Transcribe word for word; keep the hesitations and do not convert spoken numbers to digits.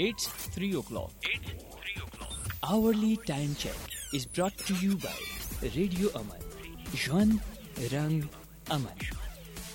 It's three o'clock. It's three o'clock. Hourly time check is brought to you by Radio Aman. Juan Rang Aman.